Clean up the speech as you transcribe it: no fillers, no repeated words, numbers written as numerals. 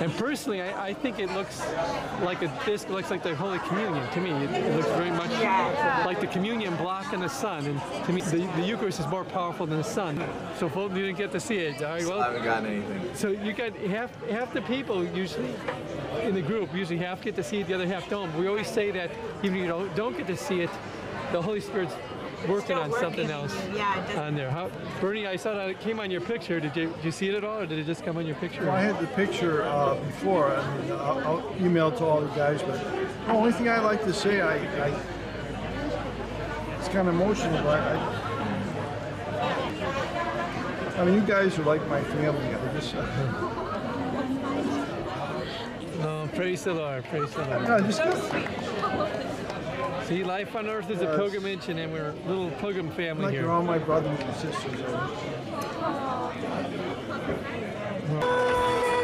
And personally, I think it looks like this looks like the Holy Communion to me. It looks very much like the communion block in the sun. And to me, the Eucharist is more powerful than the sun. So folks, you didn't get to see it. All right, well, I haven't gotten anything. so you got half the people usually in the group, usually half get to see it, the other half don't. We always say that even if you don't get to see it, the Holy Spirit's working on something else on there. Bernie, I saw that it came on your picture. Did you see it at all, or did it just come on your picture? Well, I had the picture before. I mean, I'll email it to all the guys, but the only thing I like to say, it's kind of emotional, but I mean, you guys are like my family. I just, No, praise the Lord, praise the Lord. no, just See, life on earth is a pilgrimage, and we're a little pilgrim family like here. you're all my brothers and sisters.